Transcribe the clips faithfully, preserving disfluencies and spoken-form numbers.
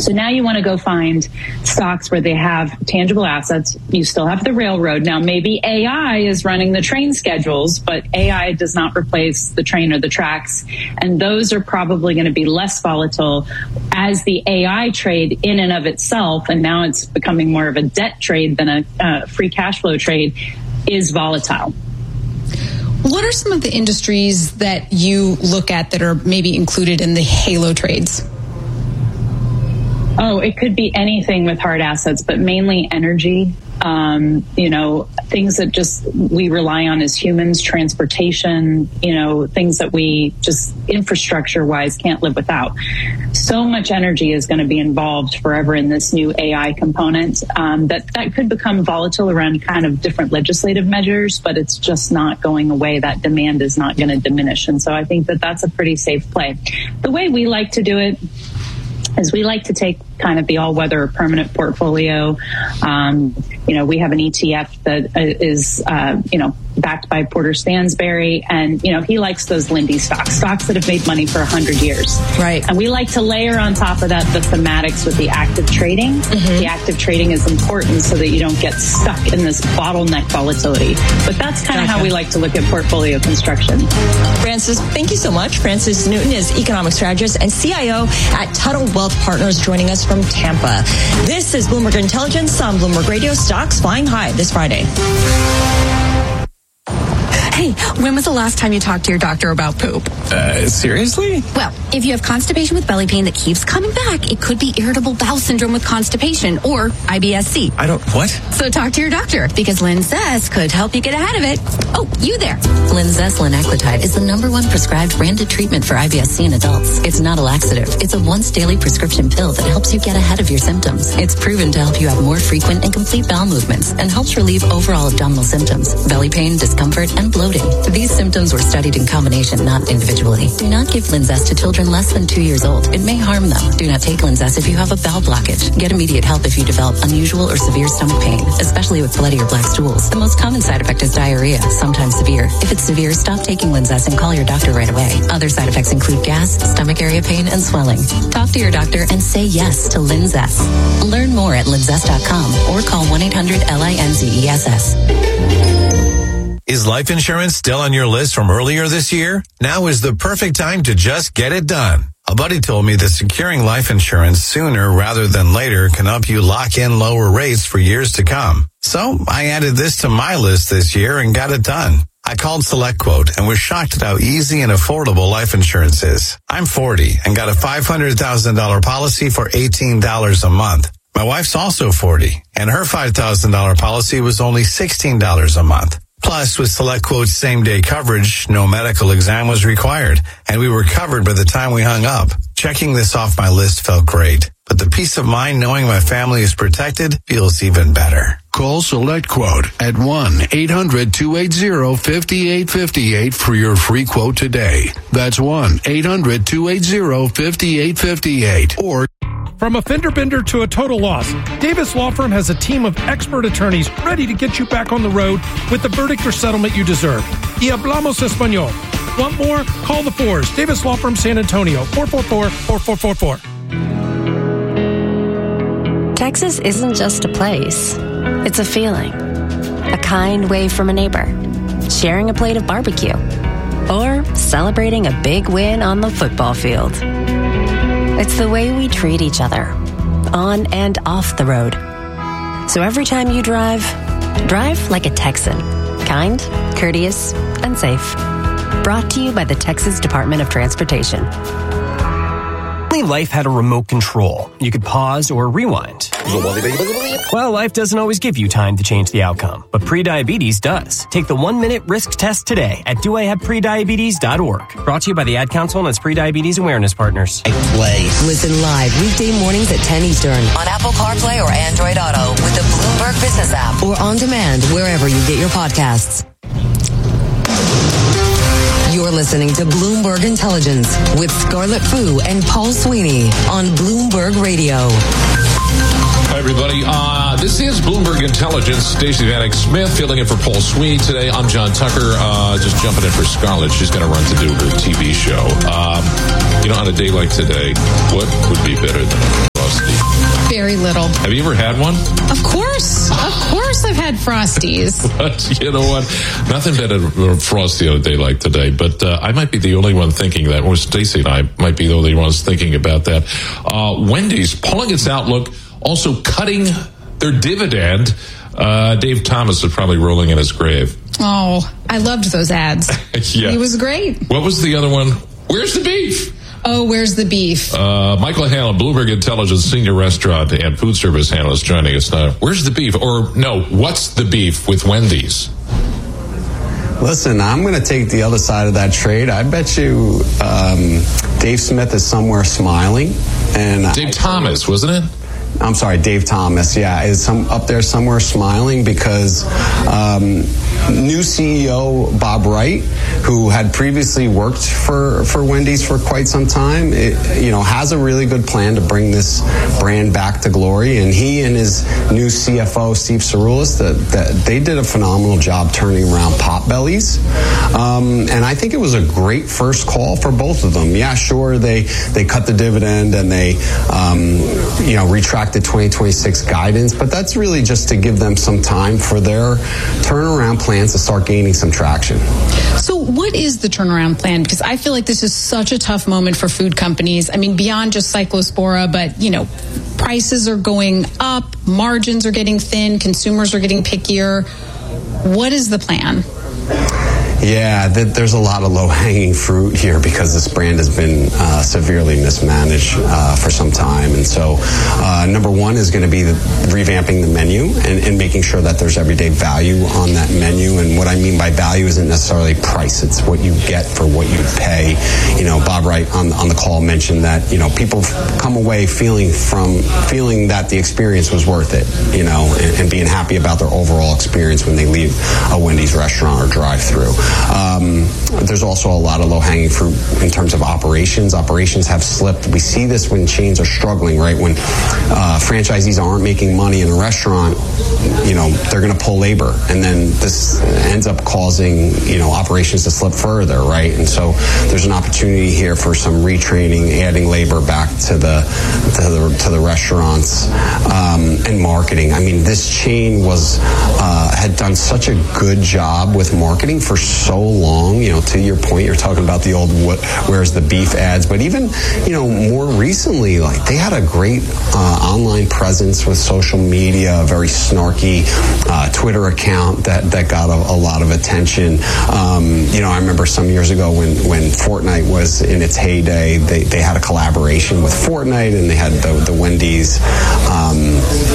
So now you want to go find stocks where they have tangible assets. You still have the railroad. Now, maybe A I is running the train schedules, but A I does not replace the train or the tracks. And those are probably going to be less volatile as the A I trade in and of itself, and now it's becoming more of a debt trade than a uh, free cash flow trade, is volatile. What are some of the industries that you look at that are maybe included in the halo trades? Oh, it could be anything with hard assets, but mainly energy. Um, you know, things that just we rely on as humans, transportation, you know, things that we just infrastructure wise can't live without. So much energy is going to be involved forever in this new A I component um, that that could become volatile around kind of different legislative measures, but it's just not going away. That demand is not going to diminish. And so I think that that's a pretty safe play. The way we like to do it is we like to take kind of the all-weather permanent portfolio. Um, you know, we have an E T F that is, uh, you know, backed by Porter Stansberry, and, you know, he likes those Lindy stocks, stocks that have made money for one hundred years. Right. And we like to layer on top of that the thematics with the active trading. Mm-hmm. The active trading is important so that you don't get stuck in this bottleneck volatility. But that's kind of gotcha. How we like to look at portfolio construction. Frances, thank you so much. Frances Newton is economic strategist and C I O at Tuttle Wealth Partners, joining us from Tampa. This is Bloomberg Intelligence on Bloomberg Radio. Stocks flying high this Friday. Hey, when was the last time you talked to your doctor about poop? Uh, seriously? Well, if you have constipation with belly pain that keeps coming back, it could be irritable bowel syndrome with constipation or I B S C. I don't, what? So talk to your doctor because Linzess could help you get ahead of it. Oh, you there. Linzess linaclotide is the number one prescribed branded treatment for I B S C in adults. It's not a laxative. It's a once daily prescription pill that helps you get ahead of your symptoms. It's proven to help you have more frequent and complete bowel movements and helps relieve overall abdominal symptoms, belly pain, discomfort, and bloating. These symptoms were studied in combination, not individually. Do not give Linzess to children less than two years old. It may harm them. Do not take Linzess if you have a bowel blockage. Get immediate help if you develop unusual or severe stomach pain, especially with bloody or black stools. The most common side effect is diarrhea, sometimes severe. If it's severe, stop taking Linzess and call your doctor right away. Other side effects include gas, stomach area pain, and swelling. Talk to your doctor and say yes to Linzess. Learn more at linzess dot com or call one eight hundred L I N Z E S S. Is life insurance still on your list from earlier this year? Now is the perfect time to just get it done. A buddy told me that securing life insurance sooner rather than later can help you lock in lower rates for years to come. So I added this to my list this year and got it done. I called SelectQuote and was shocked at how easy and affordable life insurance is. I'm forty and got a five hundred thousand dollars policy for eighteen dollars a month. My wife's also forty and her five thousand dollars policy was only sixteen dollars a month. Plus, with SelectQuote's same-day coverage, no medical exam was required, and we were covered by the time we hung up. Checking this off my list felt great, but the peace of mind knowing my family is protected feels even better. Call SelectQuote at one eight hundred two eight zero five eight five eight for your free quote today. That's one eight hundred two eight zero five eight five eight. Or from a fender bender to a total loss, Davis Law Firm has a team of expert attorneys ready to get you back on the road with the verdict or settlement you deserve. Y hablamos español. Want more? Call the fours. Davis Law Firm San Antonio, four four four, four four four four. Texas isn't just a place. It's a feeling. A kind wave from a neighbor. Sharing a plate of barbecue. Or celebrating a big win on the football field. It's the way we treat each other, on and off the road. So every time you drive, drive like a Texan. Kind, courteous, and safe. Brought to you by the Texas Department of Transportation. Life had a remote control. You could pause or rewind. Well, life doesn't always give you time to change the outcome, but prediabetes does. Take the one-minute risk test today at do I have prediabetes dot org. Brought to you by the Ad Council and its Prediabetes Awareness Partners. Play. Listen live weekday mornings at ten Eastern on Apple CarPlay or Android Auto with the Bloomberg Business app or on demand wherever you get your podcasts. You're listening to Bloomberg Intelligence with Scarlett Fu and Paul Sweeney on Bloomberg Radio. Hi, everybody. Uh, this is Bloomberg Intelligence. Stacey Vanek Smith filling in for Paul Sweeney today. I'm John Tucker, uh, just jumping in for Scarlett. She's going to run to do her T V show. Um, you know, on a day like today, what would be better than a frosty little. Have you ever had one? Of course. Of course I've had Frosties. But you know what? Nothing better than a Frosty on a day like today. But uh, I might be the only one thinking that, or Stacey and I might be the only ones thinking about that. Uh, Wendy's pulling its outlook, also cutting their dividend. Uh, Dave Thomas is probably rolling in his grave. Oh, I loved those ads. Yeah. He was great. What was the other one? Where's the beef? Oh, where's the beef? Uh, Michael Hale, Bloomberg Intelligence senior restaurant and food service analyst, joining us now. Where's the beef? Or no, what's the beef with Wendy's? Listen, I'm going to take the other side of that trade. I bet you um, Dave Smith is somewhere smiling. And Dave I, Thomas, wasn't it? I'm sorry, Dave Thomas, yeah, is some up there somewhere smiling because um, new C E O Bob Wright, who had previously worked for, for Wendy's for quite some time, it, you know, has a really good plan to bring this brand back to glory. And he and his new C F O, Steve Cirulis, that, that they did a phenomenal job turning around Potbellies. Um, and I think it was a great first call for both of them. Yeah, sure, they, they cut the dividend and they, um, you know, retracted the twenty twenty-six guidance, but that's really just to give them some time for their turnaround plans to start gaining some traction. So what is the turnaround plan? Because I feel like this is such a tough moment for food companies. I mean, beyond just Cyclospora, but, you know, prices are going up, margins are getting thin, consumers are getting pickier. What is the plan? Yeah, th- there's a lot of low-hanging fruit here because this brand has been uh, severely mismanaged uh, for some time. And so uh, number one is going to be the revamping the menu and, and making sure that there's everyday value on that menu. And what I mean by value isn't necessarily price. It's what you get for what you pay. You know, Bob Wright on, on the call mentioned that, you know, people come away feeling from feeling that the experience was worth it, you know, and, and being happy about their overall experience when they leave a Wendy's restaurant or drive-through. Um, there's also a lot of low-hanging fruit in terms of operations. Operations have slipped. We see this when chains are struggling, right? When uh, franchisees aren't making money in a restaurant, you know, they're going to pull labor. And then this ends up causing, you know, operations to slip further, right? And so there's an opportunity here for some retraining, adding labor back to the to the, to the restaurants, um, and marketing. I mean, this chain was uh, had done such a good job with marketing for so long. You know, to your point, you're talking about the old what, where's the beef ads, but even, you know, more recently, like they had a great uh, online presence with social media, a very snarky uh, Twitter account that, that got a, a lot of attention. Um, you know, I remember some years ago when, when Fortnite was in its heyday, they, they had a collaboration with Fortnite and they had the, the Wendy's, um,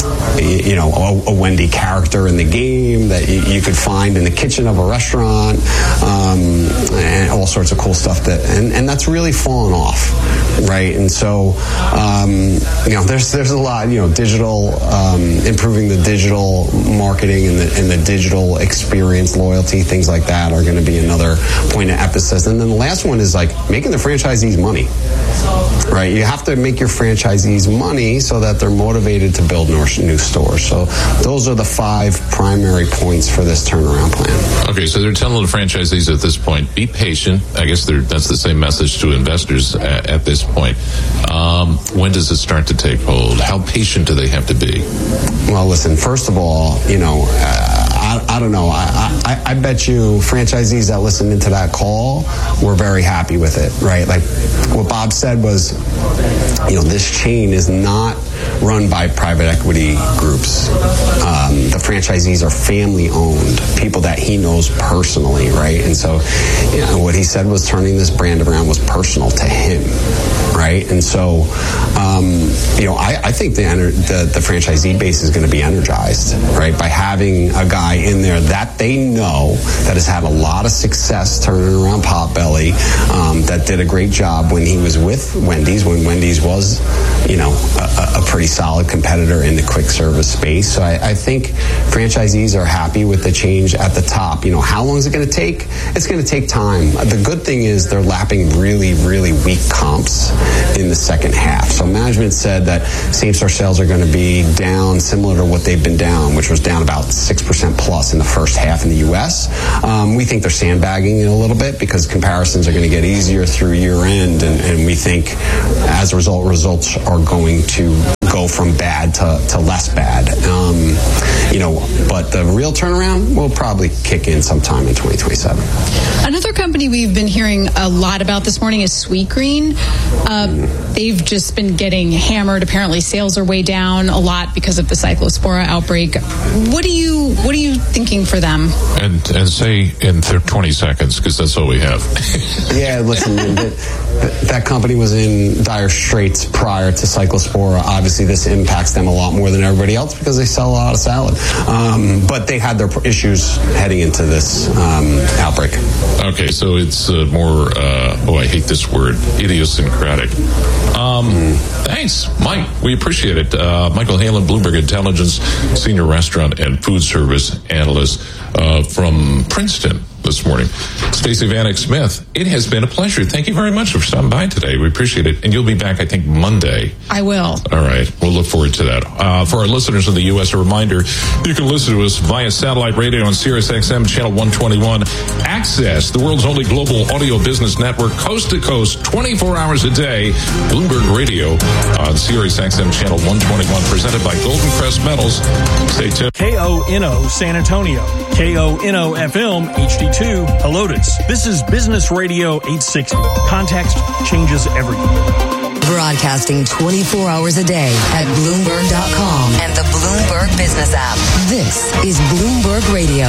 you know, a, a Wendy character in the game that you, you could find in the kitchen of a restaurant. Um, and all sorts of cool stuff that, and, and that's really fallen off, right? And so, um, you know, there's there's a lot, you know, digital, um, improving the digital marketing and the, and the digital experience, loyalty, things like that are going to be another point of emphasis. And then the last one is like making the franchisees money, right? You have to make your franchisees money so that they're motivated to build new stores. So those are the five primary points for this turnaround plan. Okay, so they're telling the franchisees at this point, be patient. I guess that's the same message to investors at, at this point. Um, when does it start to take hold? How patient do they have to be? Well, listen, first of all, you know, uh, I, I don't know. I, I, I bet you franchisees that listened into that call were very happy with it, right? Like what Bob said was, you know, this chain is not run by private equity groups. Um, the franchisees are family owned, people that he knows personally, right? And so, you know, what he said was turning this brand around was personal to him, right? And so, um, you know, I, I think the, the the franchisee base is going to be energized, right, by having a guy in there that they know that has had a lot of success turning around Potbelly, um, that did a great job when he was with Wendy's, when Wendy's was, you know, a, a pretty solid competitor in the quick service space. So I, I think franchisees are happy with the change at the top. You know, how long is it going to take? It's going to take time. The good thing is they're lapping really, really weak comps in the second half. So management said that same-store sales are going to be down similar to what they've been down, which was down about six percent plus in the first half in the U S. Um, we think they're sandbagging it a little bit because comparisons are going to get easier through year end, and, and we think as a result, results are going to go from bad to, to less bad. Um, you know, but the real turnaround will probably kick in sometime in twenty twenty-seven. Another company we've been hearing a lot about this morning is Sweetgreen. Uh, they've just been getting hammered. Apparently, sales are way down a lot because of the Cyclospora outbreak. What are you What are you thinking for them? And and say in twenty seconds, because that's all we have. Yeah, listen, that, that company was in dire straits prior to Cyclospora. Obviously, this impacts them a lot more than everybody else because they sell a lot of salad. Um, but they had their issues heading into this um, outbreak. Okay, so it's uh, more, uh, oh, I hate this word, idiosyncratic. Um, mm. Thanks, Mike. We appreciate it. Uh, Michael Halen, Bloomberg Intelligence, Senior Restaurant and Food Service Analyst uh, from Princeton this morning. Stacey Vanek Smith, it has been a pleasure. Thank you very much for stopping by today. We appreciate it. And you'll be back, I think, Monday. I will. All right. We'll look forward to that. Uh, for our listeners in the U S, a reminder, you can listen to us via satellite radio on Sirius X M channel one twenty-one. Access, the world's only global audio business network, coast to coast, twenty-four hours a day. Bloomberg Radio on Sirius X M channel one twenty-one, presented by Golden Crest Metals. Stay tuned. K O N O San Antonio. K O N O F M H D two Helotes. This is Business Radio eight sixty. Context changes everything. Broadcasting twenty-four hours a day at Bloomberg dot com and the Bloomberg Business app. This is Bloomberg Radio.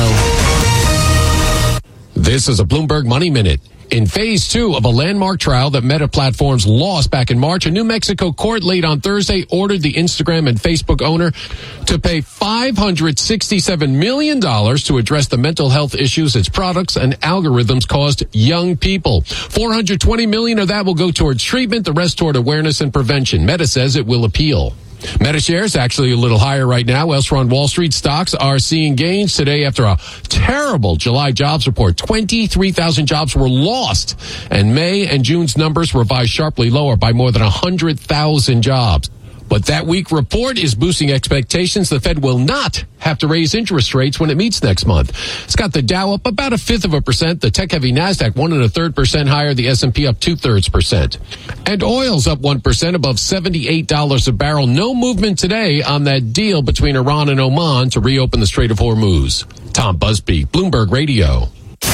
This is a Bloomberg Money Minute. In phase two of a landmark trial that Meta Platforms lost back in March, a New Mexico court late on Thursday ordered the Instagram and Facebook owner to pay five hundred sixty-seven million dollars to address the mental health issues its products and algorithms caused young people. four hundred twenty million dollars of that will go towards treatment, the rest toward awareness and prevention. Meta says it will appeal. Meta shares actually a little higher right now. Elsewhere on Wall Street, stocks are seeing gains today after a terrible July jobs report. twenty-three thousand jobs were lost, and May and June's numbers revised sharply lower by more than one hundred thousand jobs. But that weak report is boosting expectations the Fed will not have to raise interest rates when it meets next month. It's got the Dow up about a fifth of a percent, the tech-heavy NASDAQ one and a third percent higher, the S and P up two-thirds percent. And oil's up one percent above seventy-eight dollars a barrel. No movement today on that deal between Iran and Oman to reopen the Strait of Hormuz. Tom Busby, Bloomberg Radio.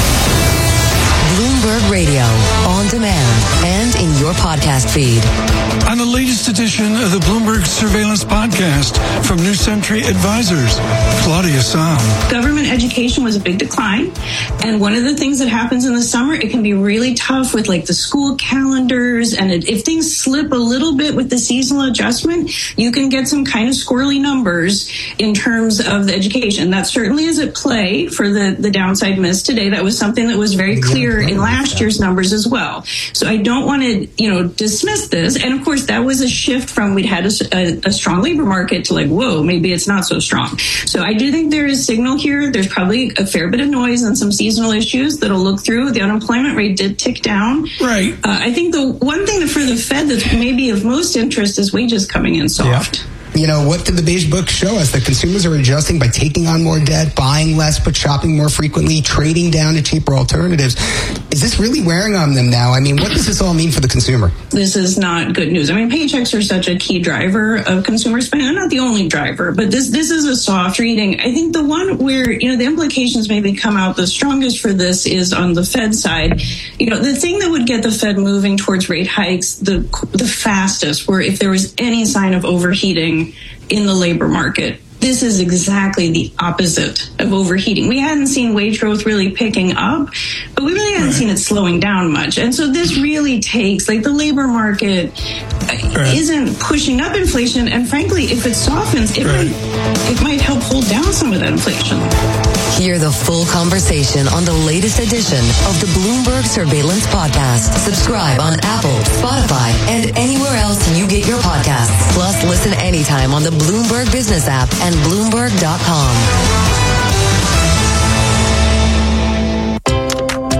Bloomberg Radio, on demand and in your podcast feed. On the latest edition of the Bloomberg Surveillance Podcast from New Century Advisors, Claudia Sahm. Government education was a big decline. And one of the things that happens in the summer, it can be really tough with like the school calendars. And it, if things slip a little bit with the seasonal adjustment, you can get some kind of squirrely numbers in terms of the education. That certainly is at play for the, the downside miss today. That was something that was very clear in last year's numbers as well. So I don't want to, you know, dismiss this. And of course, that was a shift from we'd had a, a, a strong labor market to like, whoa, maybe it's not so strong. So I do think there is signal here. There's probably a fair bit of noise and some seasonal issues that'll look through. The unemployment rate did tick down. Right. Uh, I think the one thing that for the Fed that's maybe of most interest is wages coming in soft. Yep. You know, what did the Beige Book show us? That consumers are adjusting by taking on more debt, buying less, but shopping more frequently, trading down to cheaper alternatives. Is this really wearing on them now? I mean, what does this all mean for the consumer? This is not good news. I mean, paychecks are such a key driver of consumer spending. They're not the only driver, but this this is a soft reading. I think the one where, you know, the implications maybe come out the strongest for this is on the Fed side. You know, the thing that would get the Fed moving towards rate hikes the the fastest, were if there was any sign of overheating in the labor market. This is exactly the opposite of overheating. We hadn't seen wage growth really picking up, but we really hadn't right. seen it slowing down much. And so this really takes, like, the labor market right. isn't pushing up inflation. And frankly, if it softens, it, right. might, it might help hold down some of that inflation. Hear the full conversation on the latest edition of the Bloomberg Surveillance Podcast. Subscribe on Apple, Spotify, and anywhere else you get your podcasts. Plus, listen anytime on the Bloomberg Business app and Bloomberg dot com.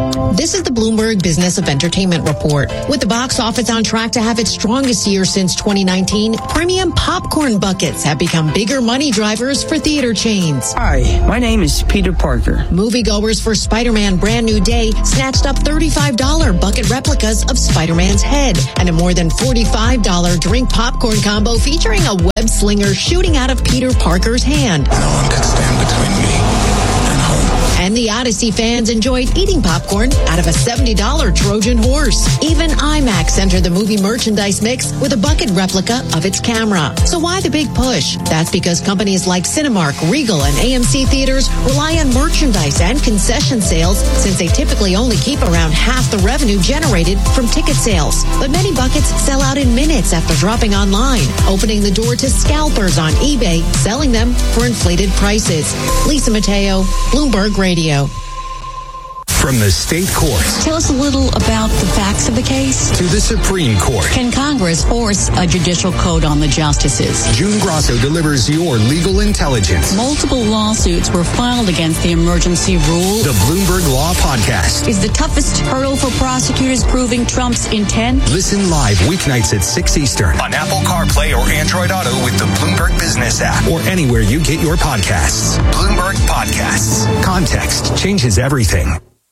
This is the Bloomberg Business of Entertainment Report. With the box office on track to have its strongest year since twenty nineteen, premium popcorn buckets have become bigger money drivers for theater chains. Hi, my name is Peter Parker. Moviegoers for Spider-Man Brand New Day snatched up thirty-five dollars bucket replicas of Spider-Man's head and a more than forty-five dollars drink popcorn combo featuring a web slinger shooting out of Peter Parker's hand. No one could stand between me and home. And the Odyssey fans enjoyed eating popcorn out of a seventy dollars Trojan horse. Even IMAX entered the movie merchandise mix with a bucket replica of its camera. So why the big push? That's because companies like Cinemark, Regal, and A M C Theaters rely on merchandise and concession sales since they typically only keep around half the revenue generated from ticket sales. But many buckets sell out in minutes after dropping online, opening the door to scalpers on eBay, selling them for inflated prices. Lisa Mateo, Bloomberg Radio. From the state courts. Tell us a little about the facts of the case. To the Supreme Court. Can Congress force a judicial code on the justices? June Grosso delivers your legal intelligence. Multiple lawsuits were filed against the emergency rule. The Bloomberg Law Podcast. Is the toughest hurdle for prosecutors proving Trump's intent? Listen live weeknights at six Eastern on Apple CarPlay or Android Auto with the Bloomberg Business app or anywhere you get your podcasts. Bloomberg Podcasts. Context changes everything.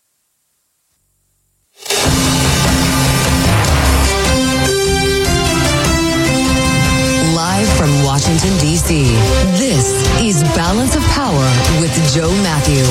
Live from Washington, D C, this is Balance of Power with Joe Matthew.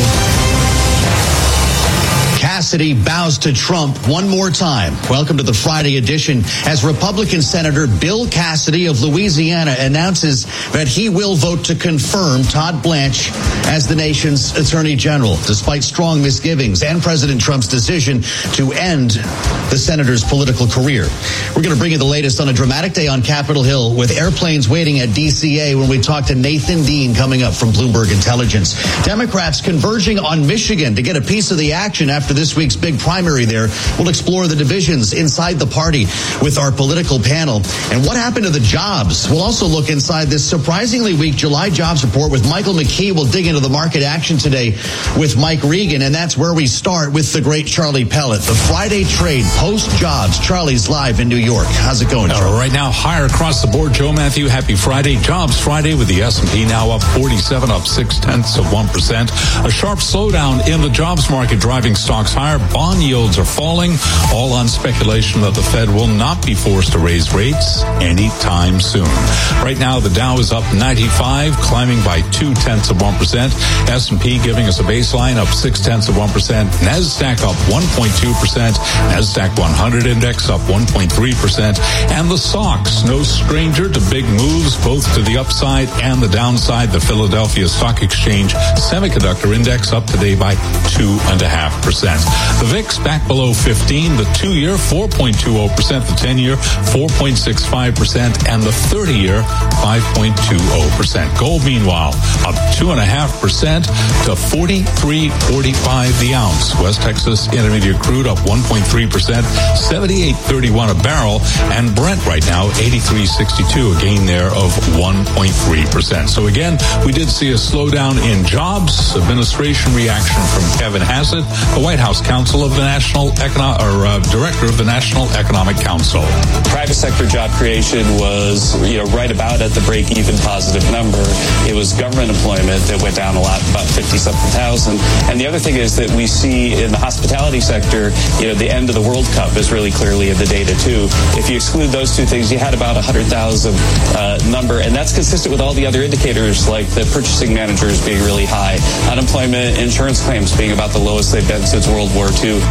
Cassidy bows to Trump one more time. Welcome to the Friday edition as Republican Senator Bill Cassidy of Louisiana announces that he will vote to confirm Todd Blanche as the nation's Attorney General, despite strong misgivings and President Trump's decision to end the senator's political career. We're going to bring you the latest on a dramatic day on Capitol Hill with airplanes waiting at D C A when we talk to Nathan Dean coming up from Bloomberg Intelligence. Democrats converging on Michigan to get a piece of the action after this week's big primary there. We'll explore the divisions inside the party with our political panel. And what happened to the jobs? We'll also look inside this surprisingly weak July jobs report with Michael McKee. We'll dig into the market action today with Mike Regan. And that's where we start with the great Charlie Pellet. The Friday trade post-jobs. Charlie's live in New York. How's it going, Charlie? Uh, right now, higher across the board. Joe Matthew, happy Friday. Jobs Friday with the S and P now up forty-seven, up six-tenths of one percent. A sharp slowdown in the jobs market driving stocks higher. Bond yields are falling, all on speculation that the Fed will not be forced to raise rates anytime soon. Right now, the Dow is up ninety-five, climbing by two-tenths of one percent. S and P giving us a baseline up six-tenths of one percent. NASDAQ up one point two percent. NASDAQ one hundred index up one point three percent. And the S O X, no stranger to big moves, both to the upside and the downside. The Philadelphia Stock Exchange Semiconductor Index up today by two point five percent. The V I X back below fifteen, the two-year four point two zero percent, the ten-year four point six five percent, and the thirty-year five point two zero percent. Gold, meanwhile, up two point five percent to forty-three forty-five the ounce. West Texas Intermediate crude up one point three percent, seventy-eight thirty-one a barrel, and Brent right now eighty-three sixty-two, a gain there of one point three percent. So again, we did see a slowdown in jobs. Administration reaction from Kevin Hassett, the White House Counsel of the National Econo- or uh, Director of the National Economic Council. Private sector job creation was, you know, right about at the break-even positive number. It was government employment that went down a lot, about fifty-something thousand. And the other thing is that we see in the hospitality sector, you know, the end of the World Cup is really clearly in the data too. If you exclude those two things, you had about a one hundred thousand uh, number, and that's consistent with all the other indicators like the purchasing managers being really high, unemployment, insurance claims being about the lowest they've been since World War Two.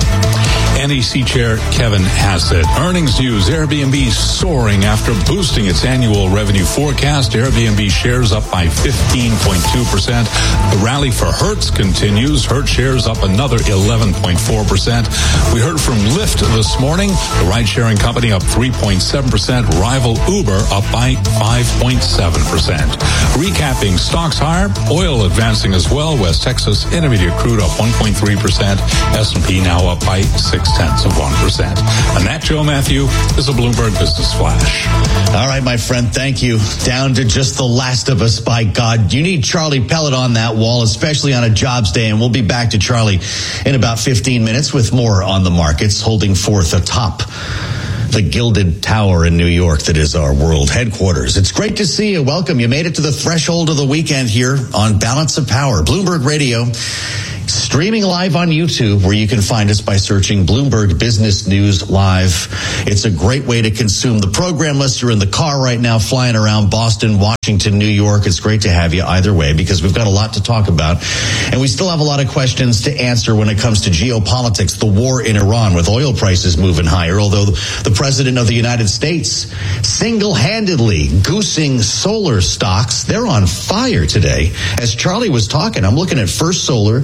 N E C Chair Kevin Hassett. Earnings news, Airbnb soaring after boosting its annual revenue forecast. Airbnb shares up by fifteen point two percent. The rally for Hertz continues. Hertz shares up another eleven point four percent. We heard from Lyft this morning. The ride-sharing company up three point seven percent. Rival Uber up by five point seven percent. Recapping stocks higher. Oil advancing as well. West Texas Intermediate crude up one point three percent. S and P now up by six tenths of one percent. And that, Joe Matthew, is a Bloomberg Business Flash. All right, my friend, thank you. Down to just the last of us, by God. You need Charlie Pellet on that wall, especially on a jobs day, and we'll be back to Charlie in about fifteen minutes with more on the markets, holding forth atop the Gilded Tower in New York that is our world headquarters. It's great to see you. Welcome. You made it to the threshold of the weekend here on Balance of Power, Bloomberg Radio, streaming live on YouTube, where you can find us by searching Bloomberg Business News Live. It's a great way to consume the program unless you're in the car right now flying around Boston, Washington, New York. It's great to have you either way because we've got a lot to talk about. And we still have a lot of questions to answer when it comes to geopolitics, the war in Iran with oil prices moving higher, although the president of the United States single-handedly goosing solar stocks. They're on fire today. As Charlie was talking, I'm looking at First Solar,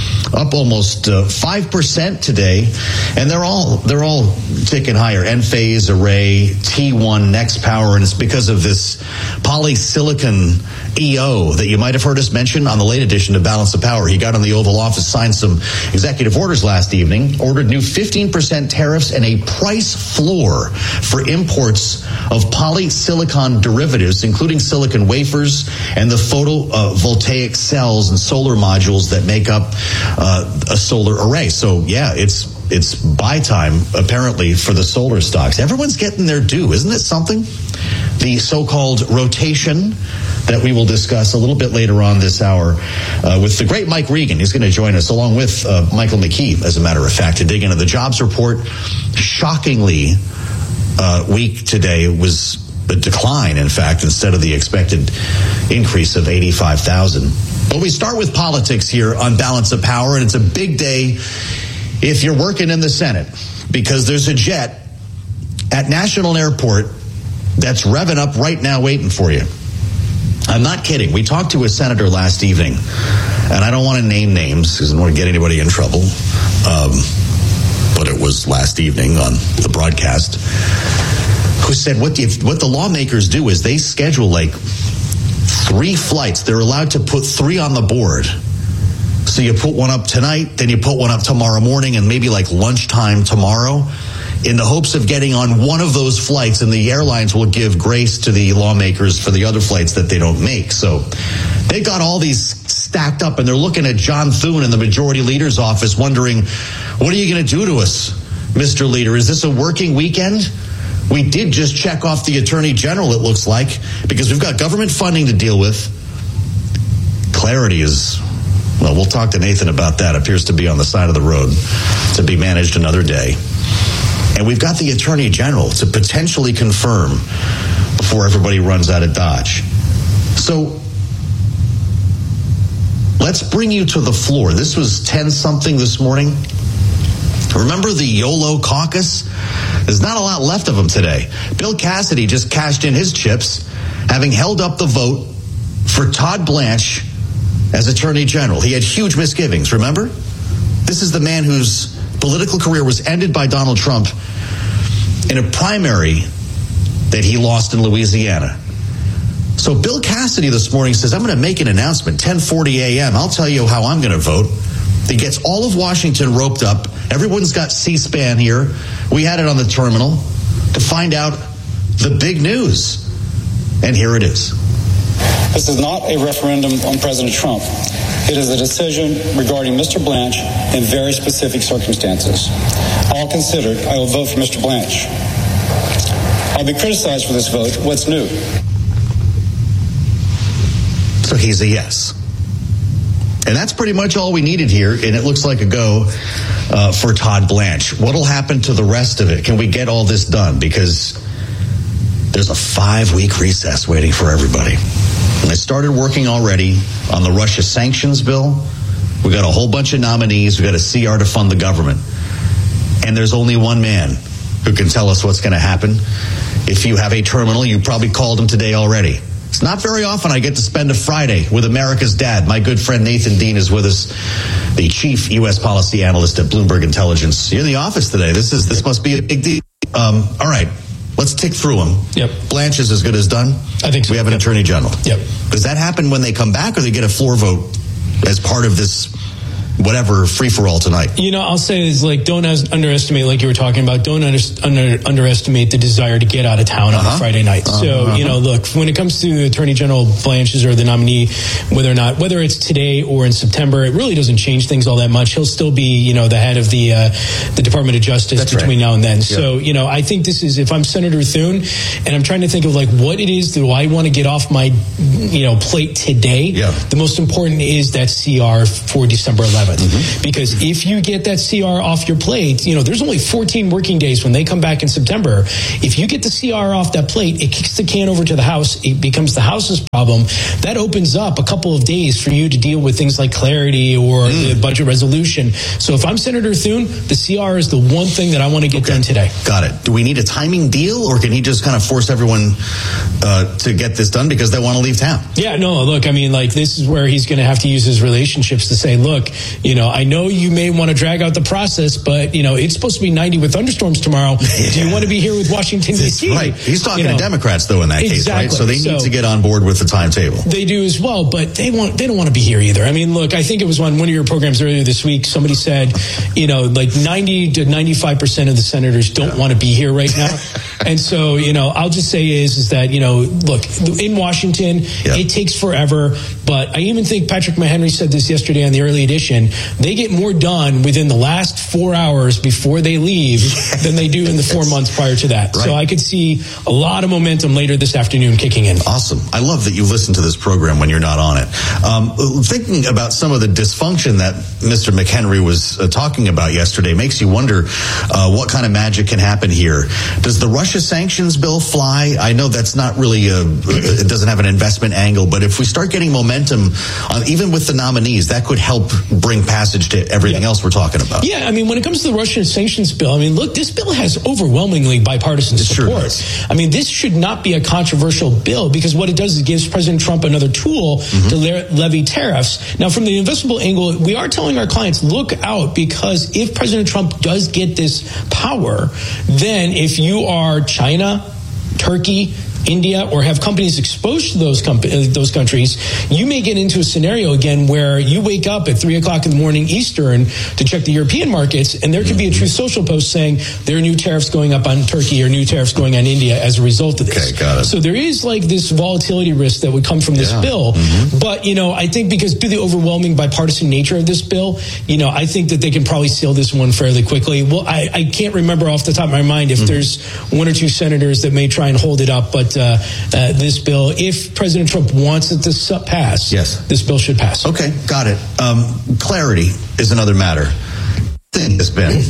up almost uh, five percent today, and they're all they're all ticking higher. Enphase, Array, T one, Next Power, and it's because of this polysilicon E O that you might have heard us mention on the late edition of Balance of Power. He got in the Oval Office, signed some executive orders last evening, ordered new fifteen percent tariffs and a price floor for imports of polysilicon derivatives, including silicon wafers and the photovoltaic cells and solar modules that make up uh, a solar array. So, yeah, it's it's buy time, apparently, for the solar stocks. Everyone's getting their due. Isn't it something? The so-called rotation that we will discuss a little bit later on this hour uh, with the great Mike Regan. He's going to join us along with uh, Michael McKee, as a matter of fact, to dig into the jobs report. Shockingly uh, weak today. It was a decline, in fact, instead of the expected increase of eighty-five thousand. But we start with politics here on Balance of Power, and it's a big day if you're working in the Senate, because there's a jet at National Airport that's revving up right now waiting for you. I'm not kidding. We talked to a senator last evening, and I don't want to name names because I don't want to get anybody in trouble, um, but it was last evening on the broadcast, who said what the, what the lawmakers do is they schedule like three flights. They're allowed to put three on the board. So you put one up tonight, then you put one up tomorrow morning, and maybe like lunchtime tomorrow, in the hopes of getting on one of those flights, and the airlines will give grace to the lawmakers for the other flights that they don't make. So they got all these stacked up, and they're looking at John Thune in the majority leader's office wondering, what are you going to do to us, Mister Leader? Is this a working weekend? We did just check off the Attorney General, it looks like, because we've got government funding to deal with. Clarity is, well, we'll talk to Nathan about that. Appears to be on the side of the road to be managed another day. And we've got the Attorney General to potentially confirm before everybody runs out of Dodge. So let's bring you to the floor. This was ten something this morning. Remember the YOLO caucus? There's not a lot left of them today. Bill Cassidy just cashed in his chips, having held up the vote for Todd Blanche as Attorney General. He had huge misgivings, remember? This is the man whose political career was ended by Donald Trump in a primary that he lost in Louisiana. So Bill Cassidy this morning says, I'm going to make an announcement, ten forty a.m. I'll tell you how I'm going to vote. He gets all of Washington roped up. Everyone's got C-SPAN here. We had it on the terminal to find out the big news. And here it is. This is not a referendum on President Trump. It is a decision regarding Mister Blanche in very specific circumstances. All considered, I will vote for Mister Blanche. I'll be criticized for this vote. What's new? So he's a yes. And that's pretty much all we needed here, and it looks like a go uh, for Todd Blanche. What'll happen to the rest of it? Can we get all this done? Because there's a five-week recess waiting for everybody. And I started working already on the Russia sanctions bill. We got a whole bunch of nominees. We got a C R to fund the government. And there's only one man who can tell us what's going to happen. If you have a terminal, you probably called him today already. It's not very often I get to spend a Friday with America's dad. My good friend Nathan Dean is with us, the chief U S policy analyst at Bloomberg Intelligence. You're in the office today. This is this must be a big deal. Um, all right, let's tick through them. Yep. Blanche is as good as done. I think so. We have an yep. attorney general. Yep. Does that happen when they come back, or they get a floor vote as part of this whatever free-for-all tonight? You know, I'll say is like, don't as- underestimate, like you were talking about, don't under- under- underestimate the desire to get out of town uh-huh. on a Friday night. Uh-huh. So, you know, look, when it comes to Attorney General Blanche's or the nominee, whether or not, whether it's today or in September, it really doesn't change things all that much. He'll still be, you know, the head of the uh, the Department of Justice That's between right. now and then. Yeah. So, you know, I think this is, if I'm Senator Thune, and I'm trying to think of like what it is that I want to get off my, you know, plate today, yeah. the most important is that C R for December eleventh. Mm-hmm. Because if you get that C R off your plate, you know, there's only fourteen working days when they come back in September. If you get the C R off that plate, it kicks the can over to the House. It becomes the House's problem. That opens up a couple of days for you to deal with things like clarity or mm. the budget resolution. So if I'm Senator Thune, the C R is the one thing that I want to get okay. done today. Got it. Do we need a timing deal, or can he just kind of force everyone uh, to get this done because they want to leave town? Yeah, no, look, I mean, like, this is where he's going to have to use his relationships to say, look, you know, I know you may want to drag out the process, but, you know, it's supposed to be ninety with thunderstorms tomorrow. Yeah. Do you want to be here with Washington, D C? Right. He's talking you know, to Democrats, though, in that exactly. case, right? So they need so, to get on board with the timetable. They do as well, but they want they don't want to be here either. I mean, look, I think it was on one of your programs earlier this week, somebody said, you know, like ninety to ninety-five percent of the senators don't yeah. want to be here right now. And so, you know, I'll just say is, is that, you know, look, in Washington, yeah. it takes forever. But I even think Patrick Mahenry said this yesterday on the early edition. They get more done within the last four hours before they leave yes. than they do in the four months prior to that. Right. So I could see a lot of momentum later this afternoon kicking in. Awesome. I love that you listen to this program when you're not on it. Um, thinking about some of the dysfunction that Mister McHenry was uh, talking about yesterday makes you wonder uh, what kind of magic can happen here. Does the Russia sanctions bill fly? I know that's not really a, it doesn't have an investment angle, but if we start getting momentum, uh, even with the nominees, that could help bring passage to everything yeah. else we're talking about. Yeah, I mean, when it comes to the Russian sanctions bill, I mean, look, this bill has overwhelmingly bipartisan it support. Sure I mean, this should not be a controversial bill because what it does is it gives President Trump another tool mm-hmm. to le- levy tariffs. Now, from the investable angle, we are telling our clients, look out, because if President Trump does get this power, then if you are China, Turkey, India, or have companies exposed to those com- those countries, you may get into a scenario again where you wake up at three o'clock in the morning Eastern to check the European markets, and there could be a Truth Social post saying there are new tariffs going up on Turkey or new tariffs going on India as a result of this. Okay, got it. So there is like this volatility risk that would come from this yeah. bill. Mm-hmm. But, you know, I think because due to the overwhelming bipartisan nature of this bill, you know, I think that they can probably seal this one fairly quickly. Well, I, I can't remember off the top of my mind if mm-hmm. there's one or two senators that may try and hold it up, but Uh, uh, this bill, if President Trump wants it to pass, yes. this bill should pass. Okay, got it. Um, clarity is another matter. Thing has been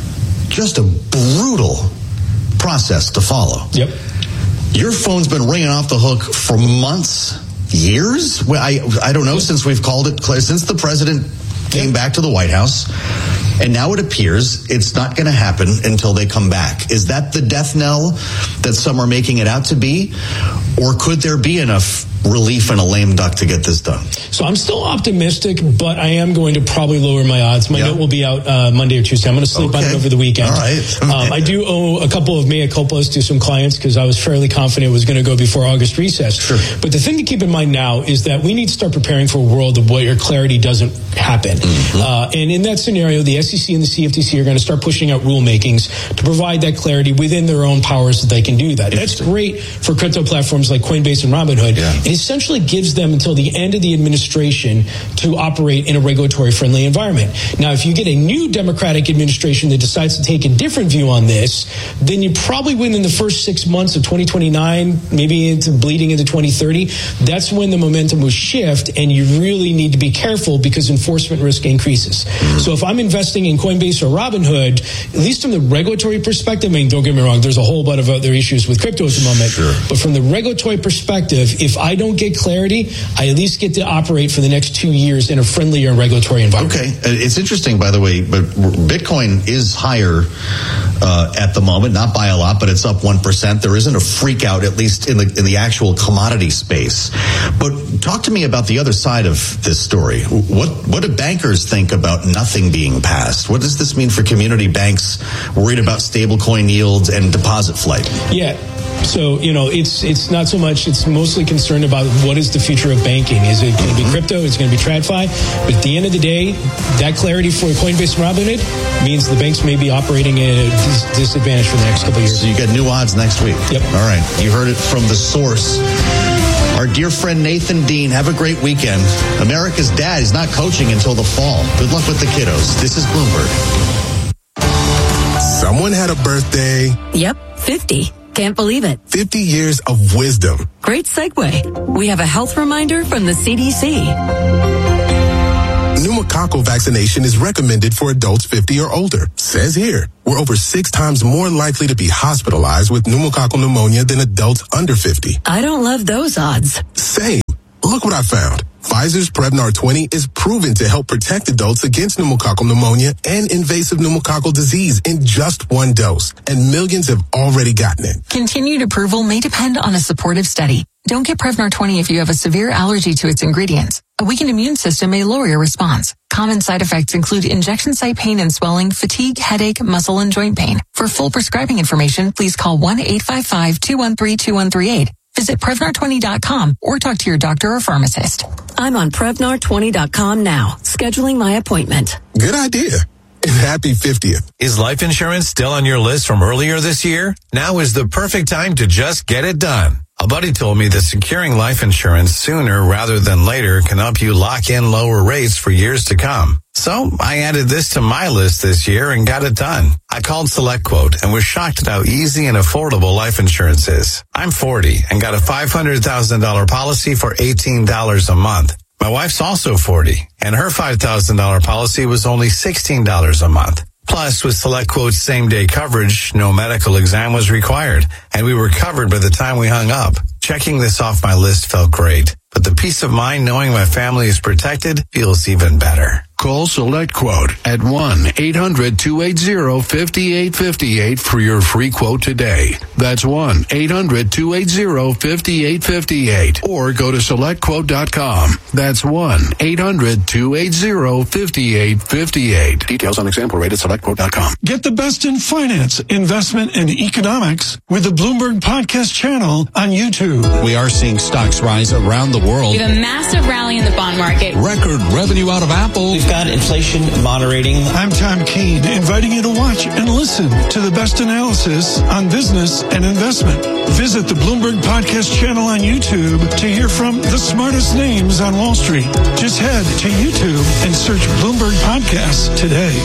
just a brutal process to follow. Yep. Your phone's been ringing off the hook for months, years. Well, I I don't know, since we've called it, since the president came yep. back to the White House. And now it appears it's not going to happen until they come back. Is that the death knell that some are making it out to be? Or could there be enough relief in a lame duck to get this done? So I'm still optimistic, but I am going to probably lower my odds. My yep. note will be out uh, Monday or Tuesday. I'm going to sleep okay. on it over the weekend. All right. um, I do owe a couple of mea culpas to some clients because I was fairly confident it was going to go before August recess. Sure. But the thing to keep in mind now is that we need to start preparing for a world of where clarity doesn't happen. Mm-hmm. Uh, and in that scenario, the S E C and the C F T C are going to start pushing out rulemakings to provide that clarity within their own powers that they can do that. That's great for crypto platforms like Coinbase and Robinhood. Yeah. It essentially gives them until the end of the administration to operate in a regulatory friendly environment. Now, if you get a new Democratic administration that decides to take a different view on this, then you probably within the first six months of twenty twenty-nine, maybe into bleeding into twenty thirty, that's when the momentum will shift, and you really need to be careful because enforcement risk increases. Mm-hmm. So if I'm investing in Coinbase or Robinhood, at least from the regulatory perspective, I mean, don't get me wrong, there's a whole bunch of other issues with crypto at the moment, sure. but from the regulatory perspective, if I don't get clarity, I at least get to operate for the next two years in a friendlier regulatory environment. Okay. It's interesting, by the way, but Bitcoin is higher uh, at the moment, not by a lot, but it's up one percent. There isn't a freak out, at least in the in the actual commodity space. But talk to me about the other side of this story. What what do bankers think about nothing being passed? What does this mean for community banks worried about stablecoin yields and deposit flight? Yeah. So, you know, it's it's not so much, it's mostly concerned about what is the future of banking. Is it going to be crypto? Is it going to be TradFi? But at the end of the day, that clarity for Coinbase and Robinhood means the banks may be operating at a dis- disadvantage for the next couple of years. So you got new odds next week. Yep. All right. You heard it from the source. Our dear friend Nathan Dean, have a great weekend. America's dad is not coaching until the fall. Good luck with the kiddos. This is Bloomberg. Someone had a birthday. Yep, fifty. Can't believe it. fifty years of wisdom. Great segue. We have a health reminder from the C D C. Pneumococcal vaccination is recommended for adults fifty or older. Says here, we're over six times more likely to be hospitalized with pneumococcal pneumonia than adults under fifty. I don't love those odds. Same. Look what I found. Pfizer's Prevnar twenty is proven to help protect adults against pneumococcal pneumonia and invasive pneumococcal disease in just one dose. And millions have already gotten it. Continued approval may depend on a supportive study. Don't get Prevnar twenty if you have a severe allergy to its ingredients. A weakened immune system may lower your response. Common side effects include injection site pain and swelling, fatigue, headache, muscle, and joint pain. For full prescribing information, please call one eight five five, two one three, two one three eight. Visit Prevnar twenty dot com or talk to your doctor or pharmacist. I'm on Prevnar twenty dot com now, scheduling my appointment. Good idea. And happy fiftieth. Is life insurance still on your list from earlier this year? Now is the perfect time to just get it done. A buddy told me that securing life insurance sooner rather than later can help you lock in lower rates for years to come. So I added this to my list this year and got it done. I called SelectQuote and was shocked at how easy and affordable life insurance is. I'm forty and got a five hundred thousand dollars policy for eighteen dollars a month. My wife's also forty, and her five thousand dollars policy was only sixteen dollars a month. Plus, with SelectQuote's same-day coverage, no medical exam was required, and we were covered by the time we hung up. Checking this off my list felt great, but the peace of mind knowing my family is protected feels even better. Call SelectQuote at one eight hundred, two eight zero, five eight five eight for your free quote today. That's one eight hundred, two eight zero, five eight five eight. Or go to select quote dot com. That's one eight hundred, two eight zero, five eight five eight. Details on example rate at select quote dot com. Get the best in finance, investment, and economics with the Bloomberg Podcast channel on YouTube. We are seeing stocks rise around the world. We have a massive rally in the bond market. Record revenue out of Apple. We've got inflation moderating. I'm Tom Keene, inviting you to watch and listen to the best analysis on business and investment. Visit the Bloomberg Podcast channel on YouTube to hear from the smartest names on Wall Street. Just head to YouTube and search Bloomberg Podcasts today.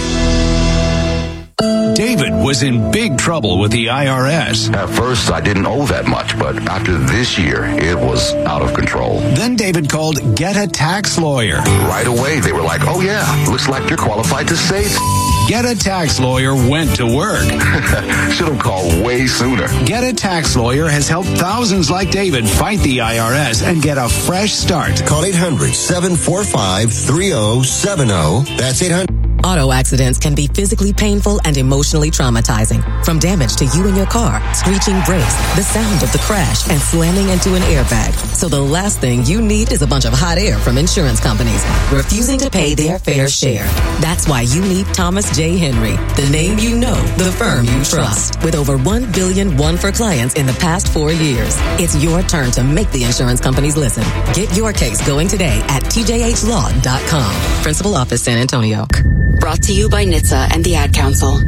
David was in big trouble with the I R S. At first, I didn't owe that much, but after this year, it was out of control. Then David called Get a Tax Lawyer. Right away, they were like, oh yeah, looks like you're qualified to save. Get a Tax Lawyer went to work. Should have called way sooner. Get a Tax Lawyer has helped thousands like David fight the I R S and get a fresh start. Call eight hundred, seven four five, three oh seven oh. That's eight hundred. Auto accidents can be physically painful and emotionally traumatizing. From damage to you and your car, screeching brakes, the sound of the crash, and slamming into an airbag. So the last thing you need is a bunch of hot air from insurance companies refusing to pay their fair share. That's why you need Thomas J. Henry, the name you know, the firm you trust. With over one billion dollars won for clients in the past four years. It's your turn to make the insurance companies listen. Get your case going today at T J H law dot com. Principal Office, San Antonio. Brought to you by N H T S A and the Ad Council.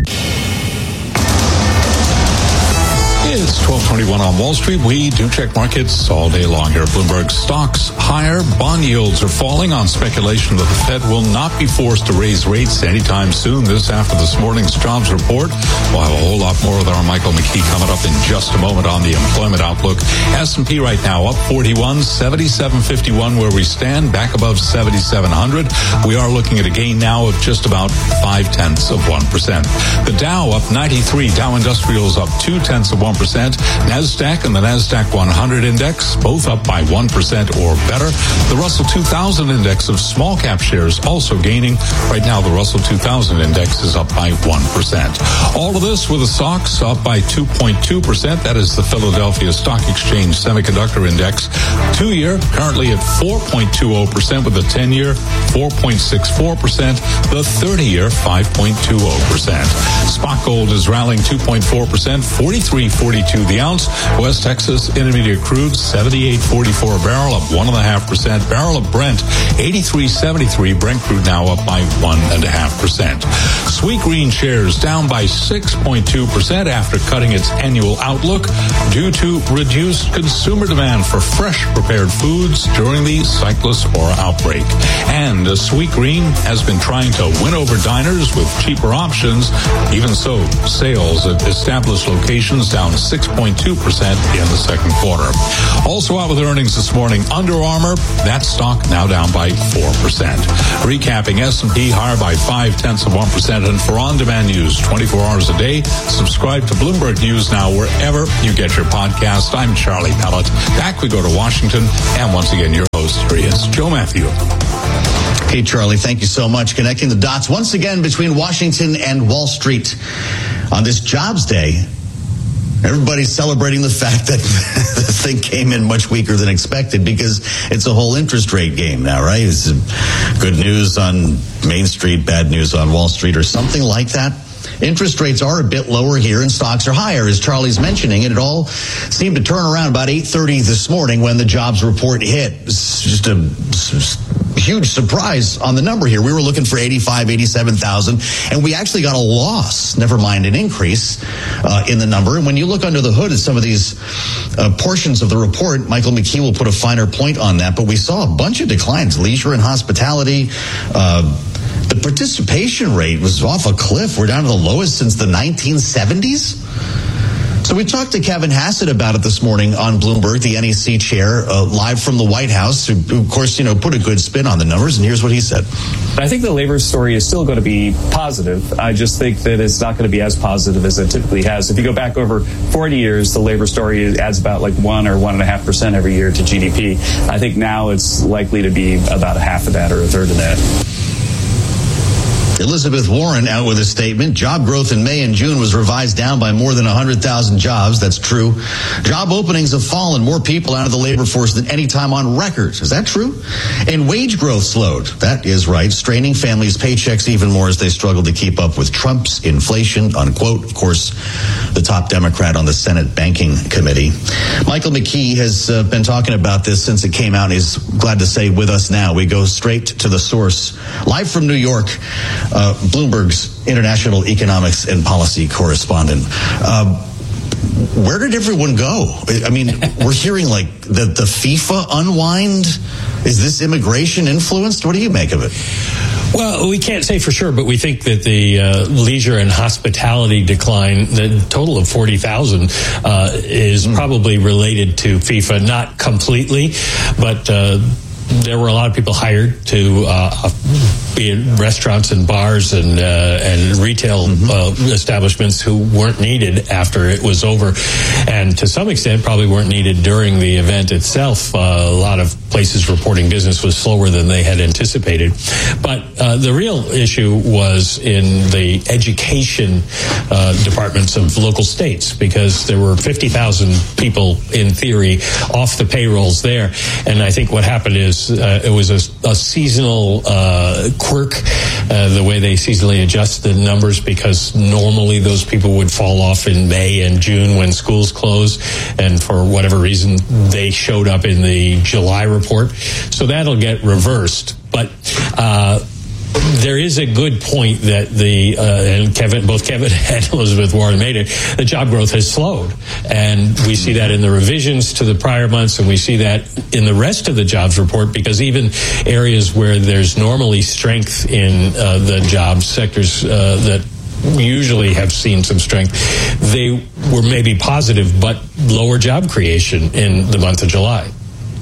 It's twelve twenty-one on Wall Street. We do check markets all day long here at Bloomberg. Stocks higher. Bond yields are falling on speculation that the Fed will not be forced to raise rates anytime soon. This after this morning's jobs report. We'll have a whole lot more with our Michael McKee coming up in just a moment on the employment outlook. S and P right now up forty-one, seventy-seven fifty-one where we stand, back above seventy-seven hundred. We are looking at a gain now of just about five tenths of one percent. The Dow up ninety-three. Dow Industrials up two tenths of one percent. NASDAQ and the NASDAQ one hundred index, both up by one percent or better. The Russell two thousand index of small cap shares also gaining. Right now, the Russell two thousand index is up by one percent. All of this with the stocks up by two point two percent. That is the Philadelphia Stock Exchange Semiconductor Index. Two-year currently at four point two zero percent with the ten-year four point six four percent. The thirty-year five point two zero percent. Spot gold is rallying two point four percent, forty-three forty. forty-two the ounce. West Texas Intermediate crude seventy-eight forty-four a barrel, up one and a half percent. Barrel of Brent eighty-three seventy-three. Brent crude now up by one and a half percent. Sweet Green shares down by six point two percent after cutting its annual outlook due to reduced consumer demand for fresh prepared foods during the Cyclospora outbreak. And uh, Sweet Green has been trying to win over diners with cheaper options. Even so, sales at established locations down six point two percent in the second quarter. Also out with earnings this morning, Under Armour, that stock now down by four percent. Recapping, S and P higher by five tenths of one percent. And for on-demand news twenty-four hours a day, subscribe to Bloomberg News now wherever you get your podcast. I'm Charlie Pellet. Back we go to Washington, and once again, your host here is Joe Matthew. Hey, Charlie, thank you so much. Connecting the dots once again between Washington and Wall Street on this Jobs Day. Everybody's celebrating the fact that the thing came in much weaker than expected because it's a whole interest rate game now, right? It's good news on Main Street, bad news on Wall Street, or something like that. Interest rates are a bit lower here and stocks are higher, as Charlie's mentioning, and it all seemed to turn around about eight thirty this morning when the jobs report hit. It's just a huge surprise on the number here. We were looking for eighty-five, eighty-seven thousand, and we actually got a loss, never mind an increase uh, in the number. And when you look under the hood at some of these uh, portions of the report, Michael McKee will put a finer point on that, but we saw a bunch of declines. Leisure and hospitality, uh, the participation rate was off a cliff. We're down to the lowest since the nineteen seventies. So we talked to Kevin Hassett about it this morning on Bloomberg, the N E C chair, uh, live from the White House, who, who, of course, you know, put a good spin on the numbers. And here's what he said. I think the labor story is still going to be positive. I just think that it's not going to be as positive as it typically has. If you go back over forty years, the labor story adds about like one or one and a half percent every year to G D P. I think now it's likely to be about a half of that or a third of that. Elizabeth Warren out with a statement. Job growth in May and June was revised down by more than one hundred thousand jobs. That's true. Job openings have fallen. More people out of the labor force than any time on record. Is that true? And wage growth slowed. That is right. Straining families' paychecks even more as they struggle to keep up with Trump's inflation, unquote. Of course, the top Democrat on the Senate Banking Committee. Michael McKee has uh, been talking about this since it came out, and he's glad to say with us now. We go straight to the source. Live from New York, Uh, Bloomberg's international economics and policy correspondent. Uh, where did everyone go? I mean, we're hearing like the, the FIFA unwind. Is this immigration influenced? What do you make of it? Well, we can't say for sure, but we think that the uh, leisure and hospitality decline, the total of forty thousand, uh, is mm. probably related to FIFA. Not completely, but uh, there were a lot of people hired to uh, be in restaurants and bars and uh, and retail mm-hmm. uh, establishments who weren't needed after it was over, and to some extent probably weren't needed during the event itself. Uh, a lot of places reporting business was slower than they had anticipated. But uh, the real issue was in the education uh, departments of local states, because there were fifty thousand people in theory off the payrolls there. And I think what happened is uh, it was a, a seasonal uh, quirk, uh, the way they seasonally adjust the numbers, because normally those people would fall off in May and June when schools close, and for whatever reason they showed up in the July report. So that'll get reversed. But uh there is a good point that the uh, and Kevin, both Kevin and Elizabeth Warren made it. The job growth has slowed, and we see that in the revisions to the prior months, and we see that in the rest of the jobs report. Because even areas where there's normally strength in uh, the job sectors uh, that usually have seen some strength, they were maybe positive, but lower job creation in the month of July.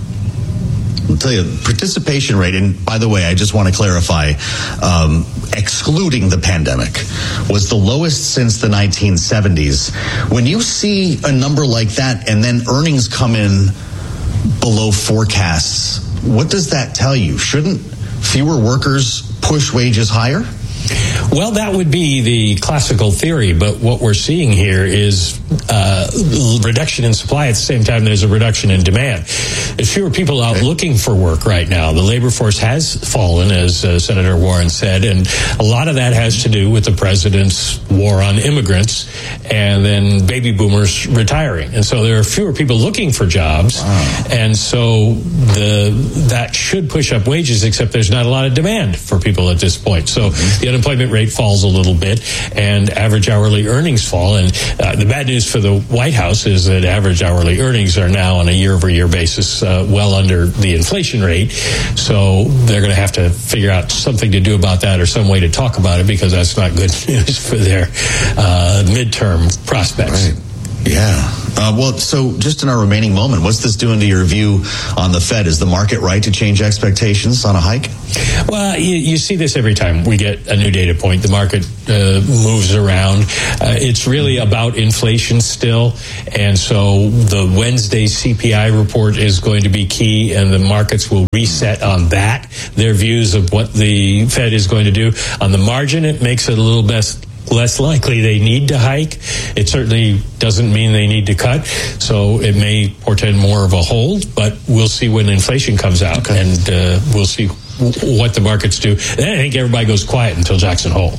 I'll tell you, participation rate, and by the way, I just want to clarify, um, excluding the pandemic, was the lowest since the nineteen seventies. When you see a number like that and then earnings come in below forecasts, what does that tell you? Shouldn't fewer workers push wages higher? Well, that would be the classical theory, but what we're seeing here is uh, reduction in supply at the same time there's a reduction in demand. There's fewer people out looking for work right now. The labor force has fallen, as uh, Senator Warren said, and a lot of that has to do with the president's war on immigrants and then baby boomers retiring. And so there are fewer people looking for jobs, wow. and so the that should push up wages, except there's not a lot of demand for people at this point. So mm-hmm. the unemployment rate falls a little bit, and average hourly earnings fall. And uh, the bad news for the White House is that average hourly earnings are now on a year-over-year basis uh, well under the inflation rate. So they're going to have to figure out something to do about that or some way to talk about it, because that's not good news for their uh, midterm prospects. Right. Yeah. Uh, well, so just in our remaining moment, what's this doing to your view on the Fed? Is the market right to change expectations on a hike? Well, you, you see this every time we get a new data point. The market uh, moves around. Uh, it's really about inflation still. And so the Wednesday C P I report is going to be key, and the markets will reset on that, their views of what the Fed is going to do. On the margin, it makes it a little best less likely they need to hike. It certainly doesn't mean they need to cut. So it may portend more of a hold, but we'll see when inflation comes out, okay. and uh, we'll see w- what the markets do. Then I think everybody goes quiet until Jackson Hole.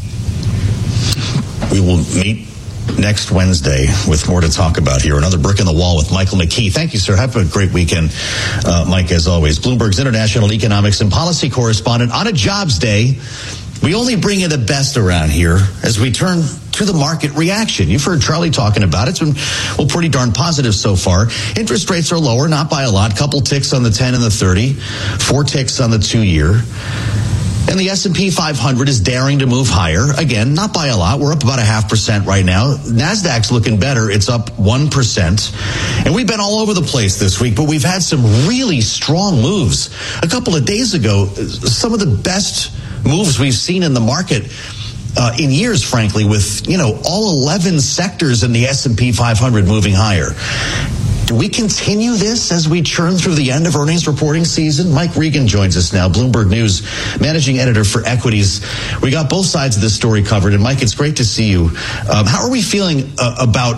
We will meet next Wednesday with more to talk about here. Another brick in the wall with Michael McKee. Thank you, sir. Have a great weekend, uh, Mike, as always. Bloomberg's international economics and policy correspondent on a jobs day. We only bring you the best around here as we turn to the market reaction. You've heard Charlie talking about it. It's been, well, pretty darn positive so far. Interest rates are lower, not by a lot. Couple ticks on the ten and the thirty, four ticks on the two-year. And the S and P five hundred is daring to move higher. Again, not by a lot. We're up about a half percent right now. NASDAQ's looking better. It's up one percent. And we've been all over the place this week, but we've had some really strong moves. A couple of days ago, some of the best moves we've seen in the market uh, in years, frankly, with, you know, all eleven sectors in the S and P five hundred moving higher. Do we continue this as we churn through the end of earnings reporting season? Mike Regan joins us now, Bloomberg News managing editor for equities. We got both sides of this story covered. And Mike, it's great to see you. Um, how are we feeling uh, about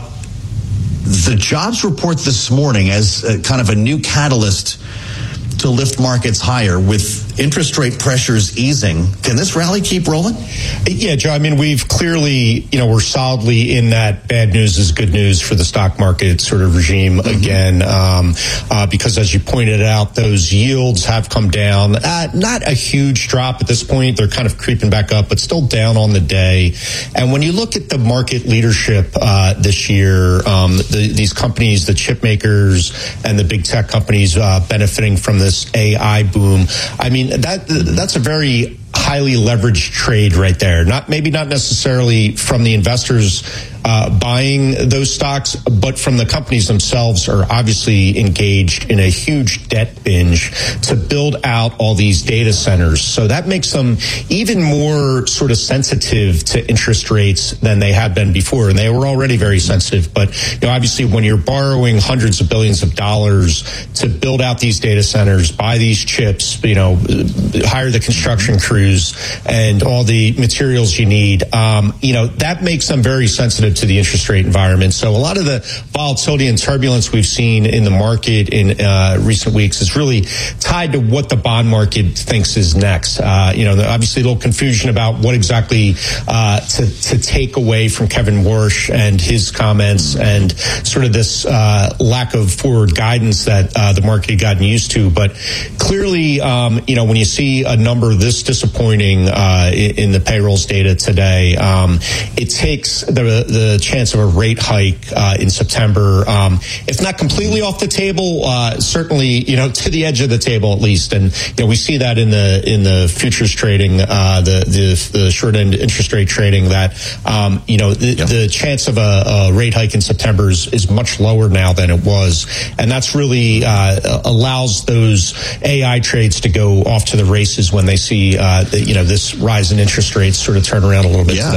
the jobs report this morning as uh, kind of a new catalyst to lift markets higher with interest rate pressures easing? Can this rally keep rolling? Yeah, Joe, I mean, we've clearly, you know, we're solidly in that bad news is good news for the stock market sort of regime mm-hmm. again, um, uh, because as you pointed out, those yields have come down. Uh, not a huge drop at this point. They're kind of creeping back up, but still down on the day. And when you look at the market leadership uh, this year, um, the, these companies, the chip makers and the big tech companies uh, benefiting from this A I boom, I mean, that that's a very highly leveraged trade right there. Not maybe not necessarily from the investors uh, buying those stocks, but from the companies themselves are obviously engaged in a huge debt binge to build out all these data centers. So that makes them even more sort of sensitive to interest rates than they have been before. And they were already very sensitive. But, you know, obviously when you're borrowing hundreds of billions of dollars to build out these data centers, buy these chips, you know, hire the construction crews and all the materials you need, um, you know, that makes them very sensitive to the interest rate environment. So a lot of the volatility and turbulence we've seen in the market in uh, recent weeks is really tied to what the bond market thinks is next. Uh, you know, obviously a little confusion about what exactly uh, to, to take away from Kevin Warsh and his comments and sort of this uh, lack of forward guidance that uh, the market had gotten used to. But clearly, um, you know, when you see a number this disappointing uh, in the payrolls data today, um, it takes the, the the chance of a rate hike uh, in September, um, if not completely off the table, uh, certainly, you know, to the edge of the table at least. And, you know, we see that in the in the futures trading, uh, the, the the short end interest rate trading that, um, you know, the, yep. the chance of a, a rate hike in September is, is much lower now than it was. And that's really uh, allows those A I trades to go off to the races when they see, uh, the, you know, this rise in interest rates sort of turn around a little bit yeah. today.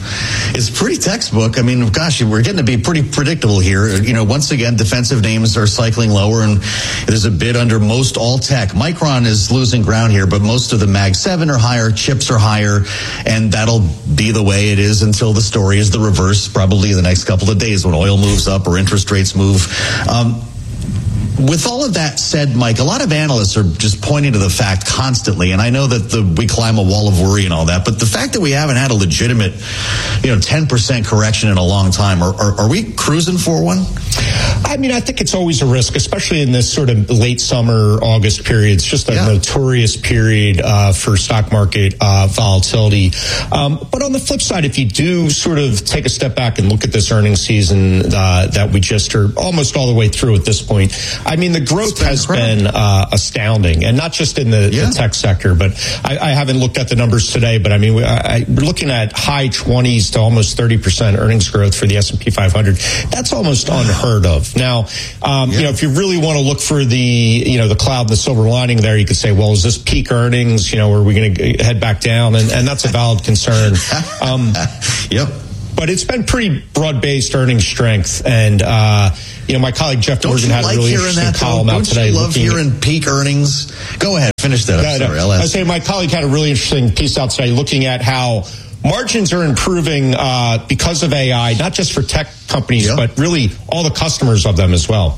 is pretty textbook. I mean, gosh, we're getting to be pretty predictable here. You know, once again, defensive names are cycling lower, and there's a bid under most all tech. Micron is losing ground here, but most of the Mag seven are higher, chips are higher, and that'll be the way it is until the story is the reverse, probably in the next couple of days when oil moves up or interest rates move. Um, With all of that said, Mike, a lot of analysts are just pointing to the fact constantly, and I know that the, we climb a wall of worry and all that, but the fact that we haven't had a legitimate, you know, ten percent correction in a long time, are, are, are we cruising for one? I mean, I think it's always a risk, especially in this sort of late summer, August period. It's just a yeah. notorious period uh, for stock market uh, volatility. Um, but on the flip side, if you do sort of take a step back and look at this earnings season uh, that we just are almost all the way through at this point, I mean, the growth been has incredible. been uh, astounding, and not just in the, yeah. the tech sector, but I, I haven't looked at the numbers today, but I mean, we, I, we're looking at high twenties to almost thirty percent earnings growth for the S and P five hundred. That's almost unheard of. Now, um, yeah. you know, if you really want to look for the, you know, the cloud and the silver lining there, you could say, well, is this peak earnings? You know, are we going to head back down? And, and that's a valid concern. Um, yep. But it's been pretty broad-based earnings strength, and uh, you know, my colleague Jeff Don't Morgan had like a really interesting that, column Don't out today. Don't you love hearing at, peak earnings? Go ahead, finish that. I'm no, sorry, no. I'll ask. I was saying my colleague had a really interesting piece out today, looking at how margins are improving uh, because of A I, not just for tech companies, yep. but really all the customers of them as well.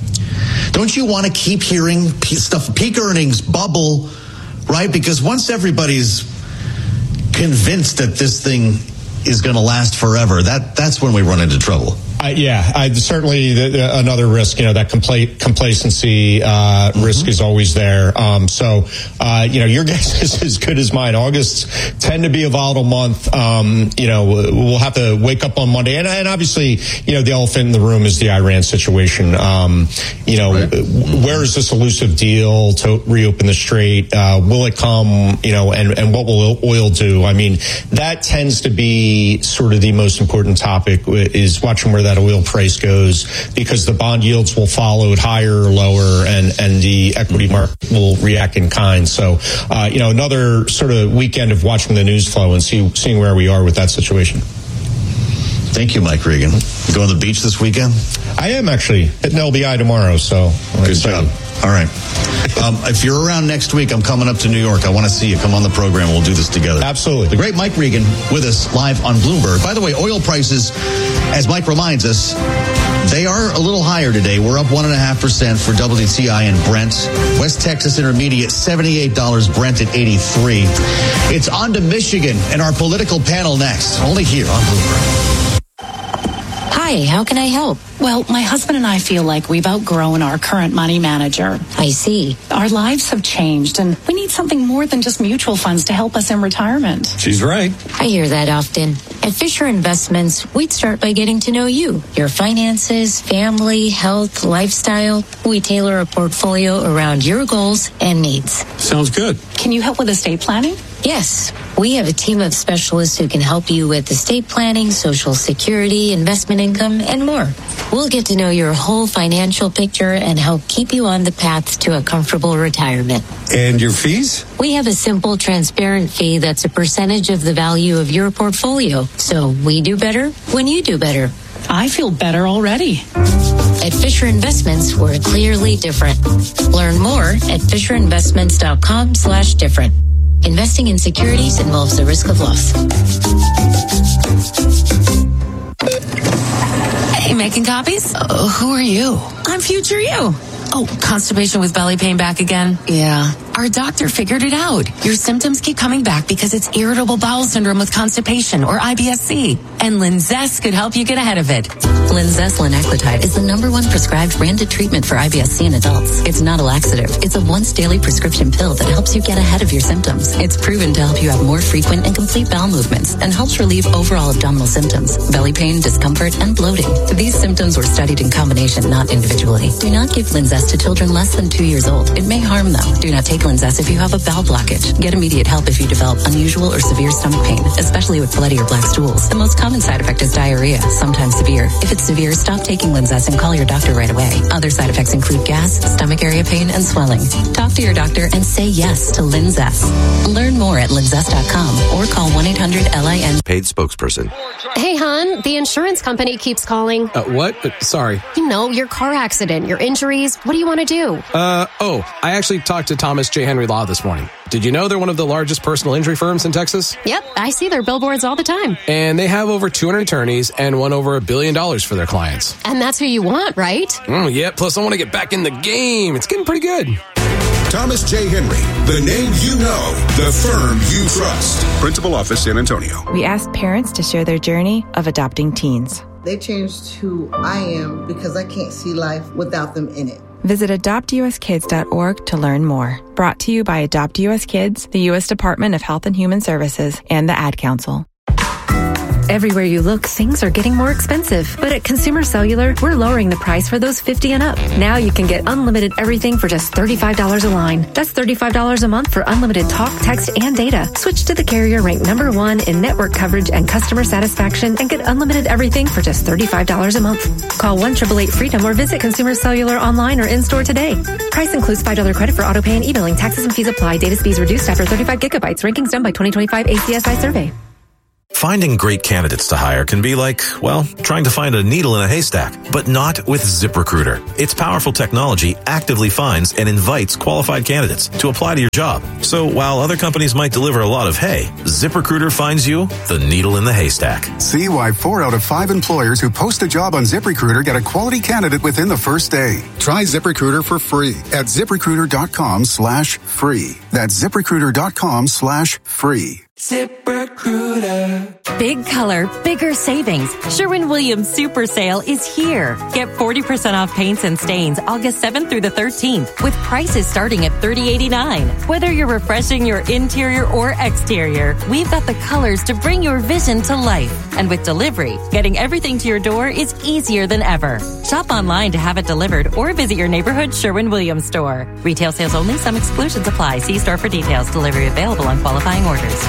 Don't you want to keep hearing stuff, peak earnings, bubble, right? Because once everybody's convinced that this thing is going to last forever, that that's when we run into trouble. Uh, yeah, I, certainly the, the, another risk, you know, that compla- complacency uh, mm-hmm. risk is always there. Um, so, uh, you know, your guess is as good as mine. August tend to be a volatile month. Um, you know, we'll have to wake up on Monday. And, and obviously, you know, the elephant in the room is the Iran situation. Um, you know, right. mm-hmm. where is this elusive deal to reopen the strait? Uh, will it come, you know, and, and what will oil do? I mean, that tends to be sort of the most important topic, is watching where that that oil price goes, because the bond yields will follow it higher or lower, and, and the equity market will react in kind. So, uh, you know, another sort of weekend of watching the news flow and see, seeing where we are with that situation. Thank you, Mike Regan. You going to the beach this weekend? I am actually hitting L B I tomorrow, so I'm good excited. job. All right. Um, if you're around next week, I'm coming up to New York. I want to see you. Come on the program. We'll do this together. Absolutely. The great Mike Regan with us live on Bloomberg. By the way, oil prices, as Mike reminds us, they are a little higher today. We're up one point five percent for W T I and Brent. West Texas Intermediate, seventy-eight dollars. Brent at eighty-three. It's on to Michigan and our political panel next. Only here on Bloomberg. Hi, how can I help? Well, my husband and I feel like we've outgrown our current money manager. I see. Our lives have changed, and we need something more than just mutual funds to help us in retirement. She's right. I hear that often. At Fisher Investments, we'd start by getting to know you, your finances, family, health, lifestyle. We tailor a portfolio around your goals and needs. Sounds good. Can you help with estate planning? Yes, we have a team of specialists who can help you with estate planning, Social Security, investment income, and more. We'll get to know your whole financial picture and help keep you on the path to a comfortable retirement. And your fees? We have a simple, transparent fee that's a percentage of the value of your portfolio. So we do better when you do better. I feel better already. At Fisher Investments, we're clearly different. Learn more at FisherInvestments.com slash different. Investing in securities involves the risk of loss. Hey, making copies? Uh, who are you? I'm future you. Oh, constipation with belly pain back again? Yeah. Our doctor figured it out. Your symptoms keep coming back because it's irritable bowel syndrome with constipation, or I B S C. And Linzess could help you get ahead of it. Linzess linaclotide is the number one prescribed branded treatment for I B S C in adults. It's not a laxative. It's a once daily prescription pill that helps you get ahead of your symptoms. It's proven to help you have more frequent and complete bowel movements and helps relieve overall abdominal symptoms, belly pain, discomfort, and bloating. These symptoms were studied in combination, not individually. Do not give Linzess to children less than two years old. It may harm them. Do not take or Linzess if you have a bowel blockage. Get immediate help if you develop unusual or severe stomach pain, especially with bloody or black stools. The most common side effect is diarrhea, sometimes severe. If it's severe, stop taking Linzess and call your doctor right away. Other side effects include gas, stomach area pain, and swelling. Talk to your doctor and say yes to Linzess. Learn more at linzess dot com or call one eight hundred L I N. Paid spokesperson. Hey, hon, the insurance company keeps calling. Uh, what? Uh, sorry. You know, your car accident, your injuries. What do you want to do? Uh, oh, I actually talked to Thomas J. Henry Law this morning. Did you know they're one of the largest personal injury firms in Texas? Yep, I see their billboards all the time. And they have over two hundred attorneys and won over a billion dollars for their clients. And that's who you want, right? Mm, yeah, plus I want to get back in the game. It's getting pretty good. Thomas J. Henry, the name you know, the firm you trust. Principal Office, San Antonio. We asked parents to share their journey of adopting teens. They changed who I am because I can't see life without them in it. Visit adopt u s kids dot org to learn more. Brought to you by Adopt U S Kids, the U S Department of Health and Human Services, and the Ad Council. Everywhere you look, things are getting more expensive. But at Consumer Cellular, we're lowering the price for those fifty and up. Now you can get unlimited everything for just thirty-five dollars a line. That's thirty-five dollars a month for unlimited talk, text, and data. Switch to the carrier ranked number one in network coverage and customer satisfaction and get unlimited everything for just thirty-five dollars a month. Call one eight eight eight freedom or visit Consumer Cellular online or in-store today. Price includes five dollars credit for auto pay and e-billing. Taxes and fees apply. Data speeds reduced after thirty-five gigabytes. Rankings done by twenty twenty-five A C S I survey. Finding great candidates to hire can be like, well, trying to find a needle in a haystack, but not with ZipRecruiter. Its powerful technology actively finds and invites qualified candidates to apply to your job. So while other companies might deliver a lot of hay, ZipRecruiter finds you the needle in the haystack. See why four out of five employers who post a job on ZipRecruiter get a quality candidate within the first day. Try ZipRecruiter for free at ZipRecruiter.com slash free. That's ZipRecruiter.com slash free. ZipRecruiter. Big color, bigger savings. Sherwin-Williams Super Sale is here. Get forty percent off paints and stains August seventh through the thirteenth with prices starting at thirty eighty-nine. Whether you're refreshing your interior or exterior, we've got the colors to bring your vision to life. And with delivery, getting everything to your door is easier than ever. Shop online to have it delivered or visit your neighborhood Sherwin-Williams store. Retail sales only. Some exclusions apply. See store for details. Delivery available on qualifying orders.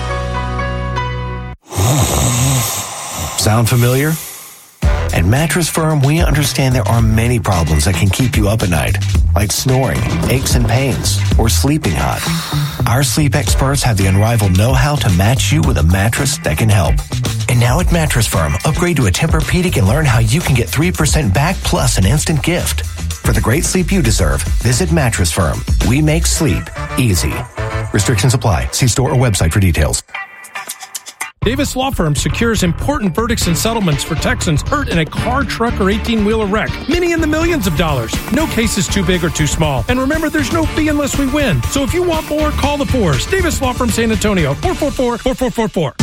Sound familiar? At Mattress Firm, we understand there are many problems that can keep you up at night, like snoring, aches and pains, or sleeping hot. Our sleep experts have the unrivaled know-how to match you with a mattress that can help. And now at Mattress Firm, upgrade to a Tempur-Pedic and learn how you can get three percent back plus an instant gift. For the great sleep you deserve, visit Mattress Firm. We make sleep easy. Restrictions apply. See store or website for details. Davis Law Firm secures important verdicts and settlements for Texans hurt in a car, truck, or eighteen-wheeler wreck. Many in the millions of dollars. No case is too big or too small. And remember, there's no fee unless we win. So if you want more, call the Fours. Davis Law Firm San Antonio, four four four, four four four four.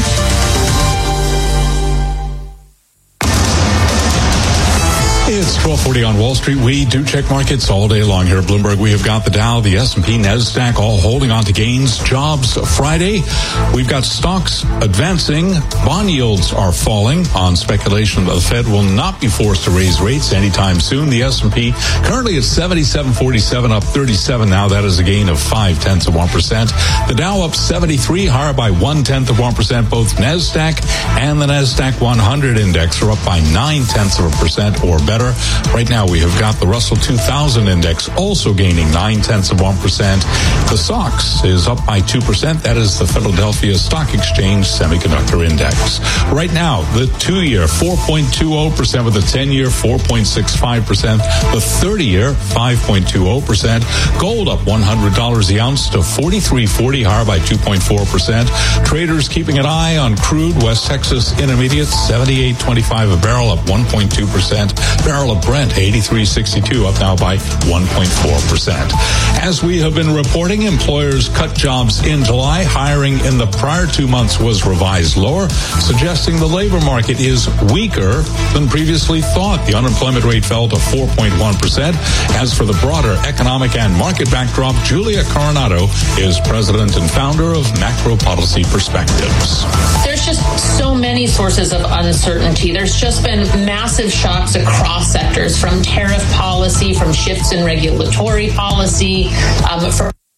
It's twelve forty on Wall Street. We do check markets all day long here at Bloomberg. We have got the Dow, the S and P, NASDAQ all holding on to gains. Jobs Friday. We've got stocks advancing. Bond yields are falling on speculation that the Fed will not be forced to raise rates anytime soon. The S and P currently at seventy-seven forty-seven, up thirty-seven now. That is a gain of five tenths of one percent. The Dow up seventy-three, higher by one tenth of one percent. Both NASDAQ and the NASDAQ one hundred index are up by nine tenths of a percent or better. Right now, we have got the Russell two thousand index also gaining nine tenths of one percent. The S O X is up by two percent. That is the Philadelphia Stock Exchange Semiconductor Index. Right now, the two-year four point two zero percent with the ten-year four point six five percent. The thirty-year five point two zero percent. Gold up one hundred dollars the ounce to forty-three forty, higher by two point four percent. Traders keeping an eye on crude. West Texas Intermediate seventy-eight twenty-five a barrel, up one point two percent. Barrel of Brent eighty-three sixty-two, up now by one point four percent. As we have been reporting, employers cut jobs in July. Hiring in the prior two months was revised lower, suggesting the labor market is weaker than previously thought. The unemployment rate fell to four point one percent. As for the broader economic and market backdrop, Julia Coronado is president and founder of Macro Policy Perspectives. There's just so many sources of uncertainty. There's just been massive shocks across sectors, from tariff policy, from shifts in regulatory policy, um, from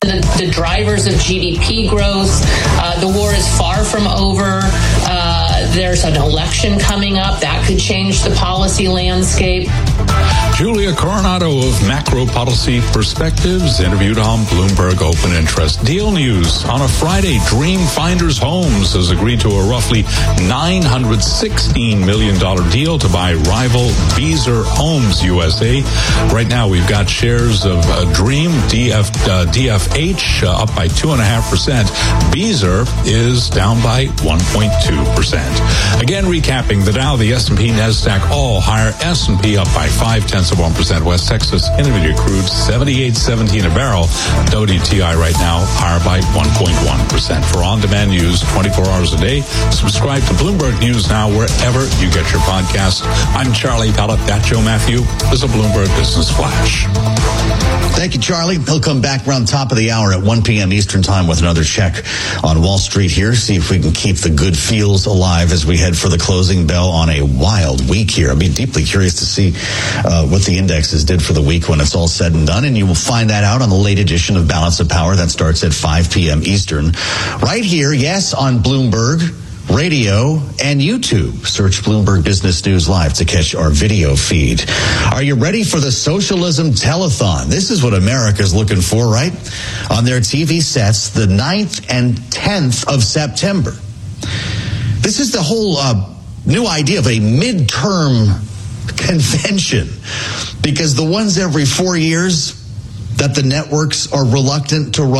The, the drivers of G D P growth. Uh, the war is far from over. Uh, there's an election coming up. That could change the policy landscape. Julia Coronado of Macro Policy Perspectives interviewed on Bloomberg Open Interest. Deal news on a Friday. Dream Finders Homes has agreed to a roughly nine hundred sixteen million dollars deal to buy rival Beazer Homes U S A. Right now, we've got shares of uh, Dream D F, uh, D F H uh, up by two point five percent. Beazer is down by one point two percent. Again, recapping the Dow, the S and P, NASDAQ, all higher. S and P up by five tenths of one percent. West Texas Intermediate crude seventy-eight seventeen a barrel. W T I right now higher by one point one percent. For on-demand news twenty-four hours a day, subscribe to Bloomberg News Now wherever you get your podcast. I'm Charlie Pellet. That Joe Matthew is a Bloomberg Business Flash. Thank you, Charlie. He'll come back around top of the hour at one p.m. Eastern Time with another check on Wall Street here. See if we can keep the good feels alive as we head for the closing bell on a wild week here. I'll be deeply curious to see uh, what the indexes did for the week when it's all said and done. And you will find that out on the late edition of Balance of Power. That starts at five p.m. Eastern. Right here, yes, on Bloomberg Radio and YouTube. Search Bloomberg Business News Live to catch our video feed. Are you ready for the Socialism Telethon? This is what America's looking for, right? On their T V sets, the ninth and tenth of September. This is the whole uh, new idea of a midterm convention, because the ones every four years that the networks are reluctant to run